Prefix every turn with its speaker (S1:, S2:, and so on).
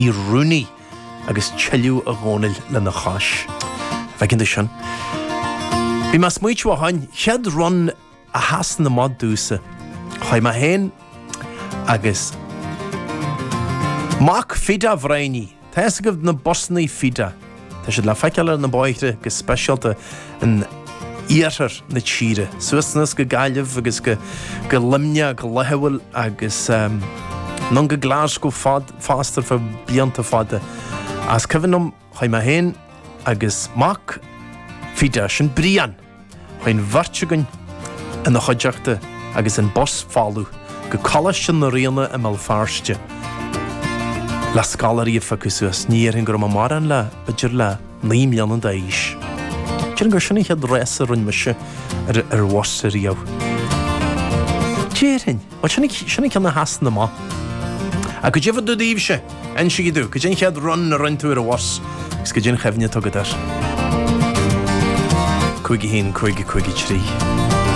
S1: I rúnaí agus teiliú a gcónail le na cháis. Bheith sin. Bhí mas muoitú a hain, chead run a hasan na mod dúsa. Chaid ma héin agus Mac fida bhraini. Tá is go na bosnaí fida. Tá siad le feiceile na báithre go speisialta an íartar na tíre. Suasnas go gaiileh agus go limne go lethehfuil agus non go glás go fástar fa blianta fada. As cyfnum chaid ma héin agus Mac fida sin brían. Chaid bharteagain in na choideachta agus in bos fáú go cholas sin na riana am alfáirste. La scalarí facusúas níor hin gur mar an le beidir le 9 million da is. Cyn gur sinna chead resa rún meise ar wasir iaw. Tierin, o sinna ceanna hasan na má. A go djefad dú díb se, en si gydú, go djyn chead run tú ar a was, gus go djyn chefnia tugad ar. Cwigi hyn, cwigi trí.